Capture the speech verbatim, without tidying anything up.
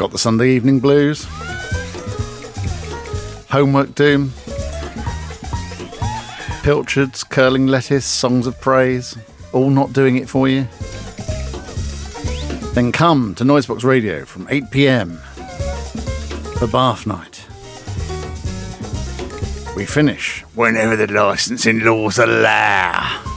Got the Sunday evening blues? Homework doom? Pilchards, curling lettuce, songs of praise, all not doing it for you? Then come to Noisebox Radio from eight p.m. for Bath Night. We finish whenever the licensing laws allow.